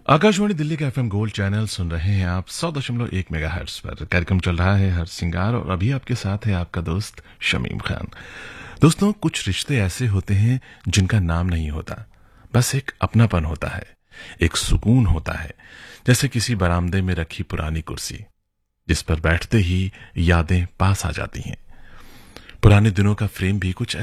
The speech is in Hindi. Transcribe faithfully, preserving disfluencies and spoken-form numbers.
आकाशवाणी दिल्ली का एफएम गोल्ड चैनल सुन रहे हैं आप सौ दशमलव एक मेगाहर्ट्ज पर। कार्यक्रम चल रहा है हर सिंगार और अभी आपके साथ है आपका दोस्त शमीम खान। दोस्तों, कुछ रिश्ते ऐसे होते हैं जिनका नाम नहीं होता, बस एक अपनापन होता है, एक सुकून होता है। जैसे किसी बरामदे में रखी पुरानी कुर्सी जिस पर बैठते ही यादें पास आ जाती हैं। पुराने दिनों का फ्रेम भी कुछ